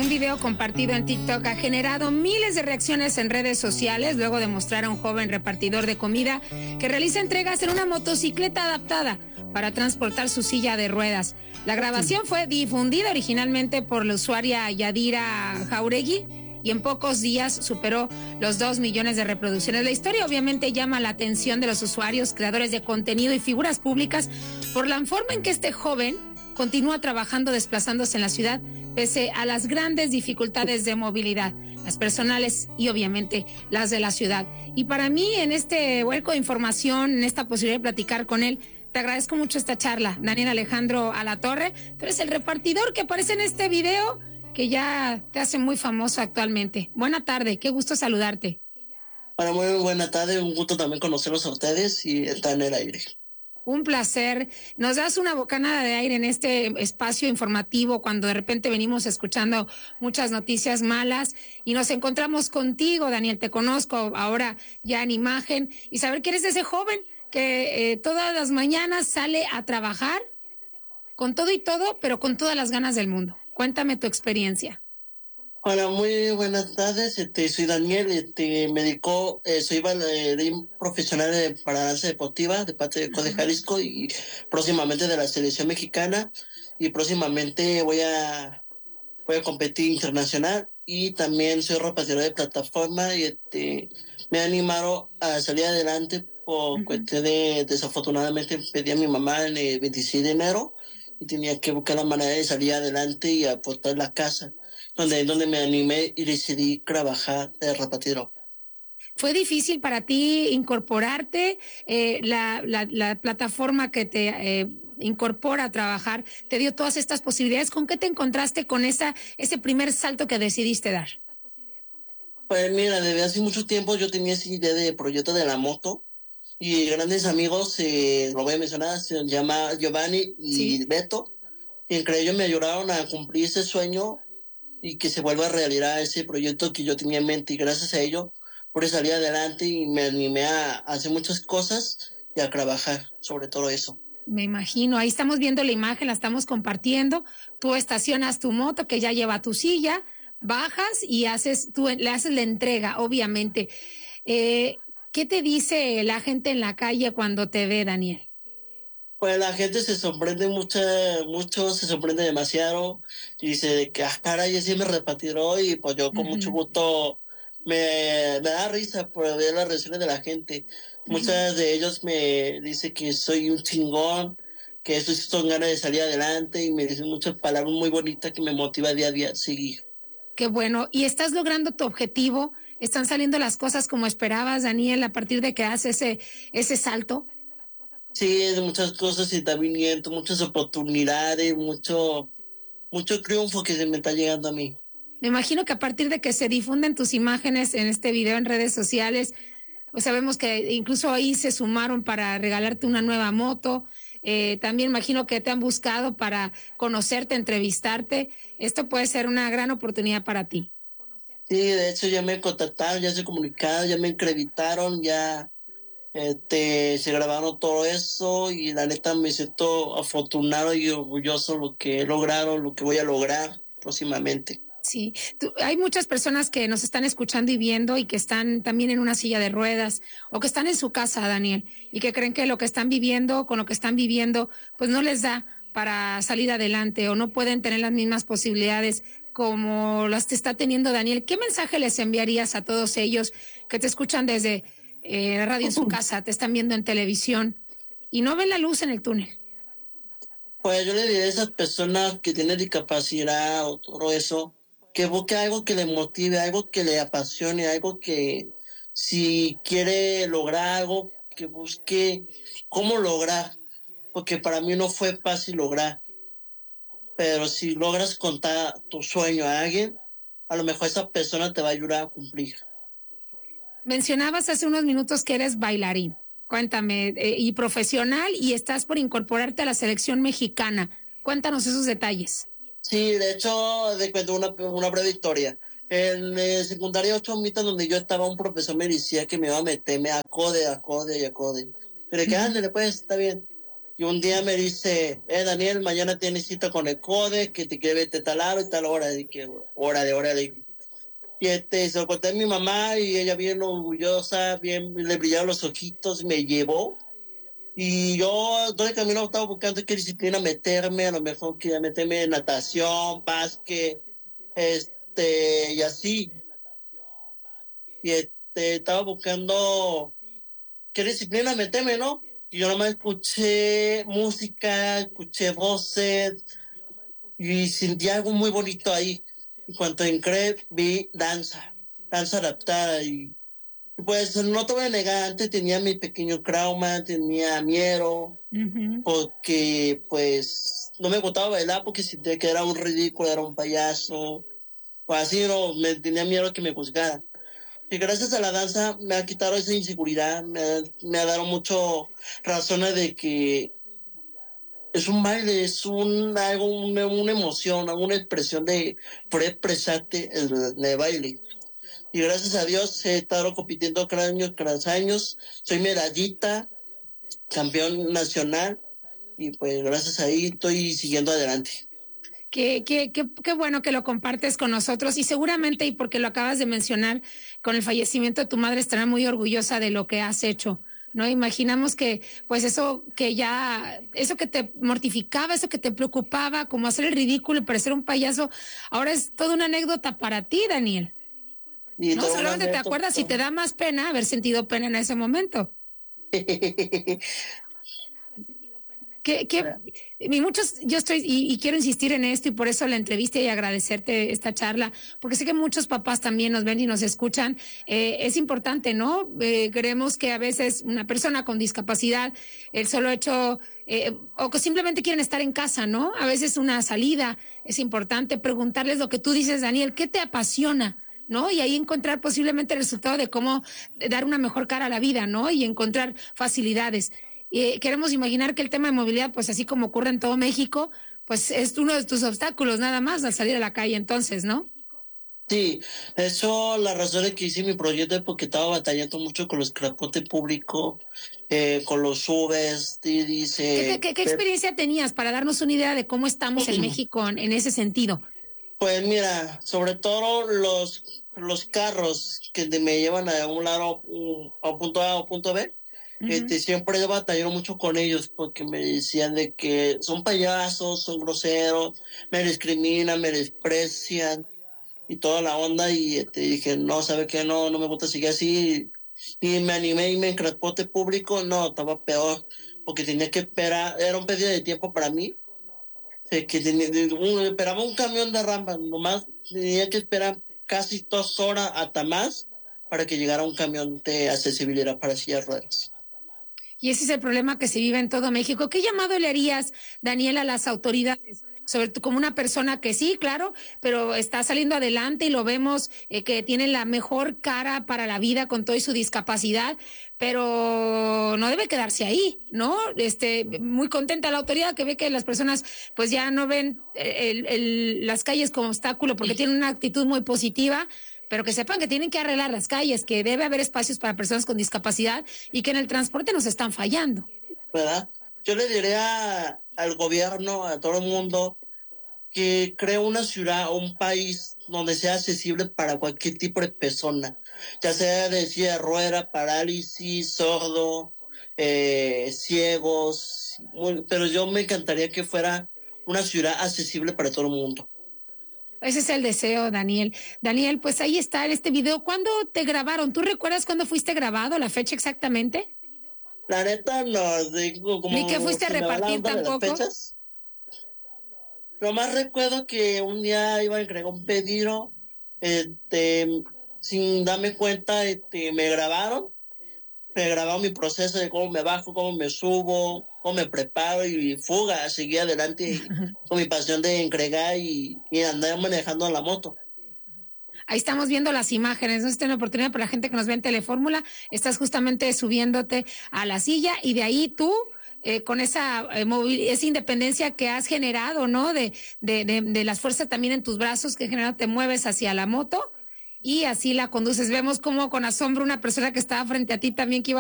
Un video compartido en TikTok ha generado miles de reacciones en redes sociales luego de mostrar a un joven repartidor de comida que realiza entregas en una motocicleta adaptada para transportar su silla de ruedas. La grabación fue difundida originalmente por la usuaria Yadira Jauregui y en pocos días superó los 2 millones de reproducciones. La historia obviamente llama la atención de los usuarios, creadores de contenido y figuras públicas por la forma en que este joven continúa trabajando desplazándose en la ciudad pese a las grandes dificultades de movilidad, las personales y obviamente las de la ciudad. Y para mí, en este vuelco de información, en esta posibilidad de platicar con él, te agradezco mucho esta charla. Daniel Alejandro Alatorre, tú eres el repartidor que aparece en este video que ya te hace muy famoso actualmente. Buena tarde, qué gusto saludarte. Bueno, muy buena tarde, un gusto también conocerlos a ustedes y estar en el aire. Un placer. Nos das una bocanada de aire en este espacio informativo cuando de repente venimos escuchando muchas noticias malas y nos encontramos contigo, Daniel. Te conozco ahora ya en imagen y saber que eres ese joven que todas las mañanas sale a trabajar con todo y todo, pero con todas las ganas del mundo. Cuéntame tu experiencia. Hola, muy buenas tardes. Soy Daniel. Me dedico, soy bailarín profesional para danza deportiva de parte de CODE Jalisco y próximamente de la selección mexicana. Y próximamente voy a competir internacional. Y también soy repartidor de plataforma y me ha animado a salir adelante por cuestión de, desafortunadamente, pedí a mi mamá en el 26 de enero y tenía que buscar la manera de salir adelante y aportar la casa. Donde me animé y decidí trabajar de repartidor. ¿Fue difícil para ti incorporarte? La plataforma que te incorpora a trabajar te dio todas estas posibilidades. ¿Con qué te encontraste con ese primer salto que decidiste dar? Pues mira, desde hace mucho tiempo yo tenía esa idea de proyecto de la moto y grandes amigos, lo voy a mencionar, se llama Giovanni y Sí. Beto, y entre ellos me ayudaron a cumplir ese sueño y que se vuelva realidad ese proyecto que yo tenía en mente, y gracias a ello pude salir adelante y me animé a hacer muchas cosas y a trabajar sobre todo eso. Me imagino, ahí estamos viendo la imagen, la estamos compartiendo. Tú estacionas tu moto que ya lleva tu silla, bajas y le haces la entrega, obviamente. ¿Qué te dice la gente en la calle cuando te ve, Daniel? Pues la gente se sorprende mucho, se sorprende demasiado y dice de que, caray, sí me repatiró, y pues yo con mucho gusto me da risa por ver las reacciones de la gente. Muchas de ellos me dicen que soy un chingón, que eso sí son ganas de salir adelante, y me dicen muchas palabras muy bonitas que me motiva día a día a seguir. Qué bueno. ¿Y estás logrando tu objetivo? ¿Están saliendo las cosas como esperabas, Daniel, a partir de que haces ese salto? Sí, de muchas cosas se está viniendo, muchas oportunidades, mucho triunfo que se me está llegando a mí. Me imagino que a partir de que se difunden tus imágenes en este video en redes sociales, pues sabemos que incluso ahí se sumaron para regalarte una nueva moto. También imagino que te han buscado para conocerte, entrevistarte. Esto puede ser una gran oportunidad para ti. Sí, de hecho ya me contactaron, ya se comunicaron, ya me entrevistaron, ya se grabaron todo eso, y la neta me siento afortunado y orgulloso de lo que he logrado, lo que voy a lograr próximamente. Sí, hay muchas personas que nos están escuchando y viendo y que están también en una silla de ruedas o que están en su casa, Daniel, y que creen que lo que están viviendo, con lo que están viviendo, pues no les da para salir adelante o no pueden tener las mismas posibilidades como las que está teniendo Daniel. ¿Qué mensaje les enviarías a todos ellos que te escuchan desde la radio en su casa, te están viendo en televisión y no ven la luz en el túnel? Pues yo le diría a esas personas que tienen discapacidad o todo eso, que busque algo que le motive, algo que le apasione, algo que, si quiere lograr algo, que busque cómo lograr, porque para mí no fue fácil lograr, pero si logras contar tu sueño a alguien, a lo mejor esa persona te va a ayudar a cumplir. Mencionabas hace unos minutos que eres bailarín. Cuéntame, y profesional, y estás por incorporarte a la selección mexicana. Cuéntanos esos detalles. Sí, de hecho, de cuento una breve historia. En secundaria 8 mitas donde yo estaba, un profesor me decía que me iba a meterme a code. Pero que ándale, pues, está bien. Y un día me dice, Daniel, mañana tienes cita con el CODE, que te quiere verte tal hora y tal hora. Y que, hora, le digo. Y se lo conté a mi mamá y ella bien orgullosa, bien, le brillaron los ojitos, me llevó. Y yo, todo el camino estaba buscando qué disciplina meterme, a lo mejor quería meterme en natación, básquet, y así. Y estaba buscando qué disciplina meterme, ¿no? Y yo nomás escuché música, escuché voces y sentí algo muy bonito ahí. Y cuando entré, vi danza adaptada y pues no te voy a negar, antes tenía mi pequeño trauma, tenía miedo, Ujú. porque pues no me gustaba bailar porque sentía que era un ridículo, era un payaso, o así, no, me tenía miedo que me juzgaran. Y gracias a la danza me ha quitado esa inseguridad, me ha dado mucho razones de que es un baile, es una emoción, una expresión de poder expresarte en el baile. Y gracias a Dios he estado compitiendo cada años, soy medallita, campeón nacional, y pues gracias a ahí estoy siguiendo adelante. Qué bueno que lo compartes con nosotros y seguramente, y porque lo acabas de mencionar, con el fallecimiento de tu madre estará muy orgullosa de lo que has hecho, ¿no? Imaginamos que, pues eso que te mortificaba, eso que te preocupaba, como hacer el ridículo y parecer un payaso, ahora es toda una anécdota para ti, Daniel, Y ¿no? todo un Solamente te anécdota. acuerdas y te da más pena haber sentido pena en ese momento. Y muchos, yo estoy, y quiero insistir en esto y por eso la entrevista y agradecerte esta charla, porque sé que muchos papás también nos ven y nos escuchan. Es importante, ¿no? Creemos que a veces una persona con discapacidad, el solo hecho, o que simplemente quieren estar en casa, ¿no? A veces una salida, es importante preguntarles lo que tú dices, Daniel, ¿qué te apasiona? ¿No? Y ahí encontrar posiblemente el resultado de cómo dar una mejor cara a la vida, ¿no? Y encontrar facilidades. Queremos imaginar que el tema de movilidad, pues así como ocurre en todo México, pues es uno de tus obstáculos nada más al salir a la calle entonces, ¿no? Sí, eso la razón de que hice mi proyecto es porque estaba batallando mucho con los transporte público, con los Ubers, y dice, ¿Qué experiencia tenías para darnos una idea de cómo estamos en México en ese sentido? pues mira, sobre todo los carros que me llevan a un lado, a punto A o punto B, Ujú. siempre he batallado mucho con ellos porque me decían de que son payasos, son groseros, me discriminan, me desprecian y toda la onda y dije, no, ¿sabe qué? No, no me gusta seguir así y me animé y me en transporte público, no, estaba peor porque tenía que esperar, era un pedido de tiempo para mí, que esperaba un camión de rampa, nomás tenía que esperar casi 2 horas hasta más para que llegara un camión de accesibilidad para sillas de ruedas. Y ese es el problema que se vive en todo México. ¿Qué llamado le harías, Daniel, a las autoridades? Sobre todo como una persona que sí, claro, pero está saliendo adelante y lo vemos que tiene la mejor cara para la vida con toda su discapacidad, pero no debe quedarse ahí, ¿no? Muy contenta la autoridad que ve que las personas pues ya no ven las calles como obstáculo porque tienen una actitud muy positiva, pero que sepan que tienen que arreglar las calles, que debe haber espacios para personas con discapacidad y que en el transporte nos están fallando. ¿Verdad? Yo le diría al gobierno, a todo el mundo, que cree una ciudad o un país donde sea accesible para cualquier tipo de persona, ya sea de silla de rueda, parálisis, sordo, ciegos, pero yo me encantaría que fuera una ciudad accesible para todo el mundo. Ese es el deseo, Daniel. Daniel, pues ahí está en este video. ¿Cuándo te grabaron? ¿Tú recuerdas cuándo fuiste grabado, la fecha exactamente? La neta, no, digo, Ni que como fuiste a se me va la repartir onda de las tampoco. fechas. Nomás recuerdo que un día iba a entregar un pedido, este, sin darme cuenta, me grabaron mi proceso de cómo me bajo, cómo me subo, cómo me preparo y fuga, seguí adelante con mi pasión de entregar y andar manejando la moto. Ahí estamos viendo las imágenes. No es una oportunidad para la gente que nos ve en Telefórmula. Estás justamente subiéndote a la silla y de ahí tú con esa independencia que has generado, ¿no? De las fuerzas también en tus brazos que generado te mueves hacia la moto y así la conduces. Vemos como con asombro una persona que estaba frente a ti también que iba